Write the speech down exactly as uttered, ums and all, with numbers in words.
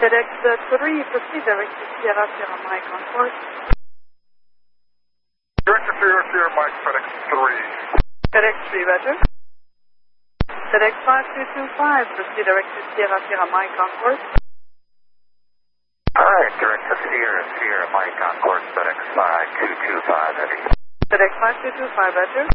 FedEx uh, three, proceed direct to Sierra Sierra Mike on course. Direct to Sierra Sierra Mike, FedEx three. FedEx three, roger. FedEx five two two five, proceed direct to Sierra Sierra Mike on course. Alright, direct to Sierra Sierra Mike on course, FedEx five two two five, heavy. FedEx five two two five, roger.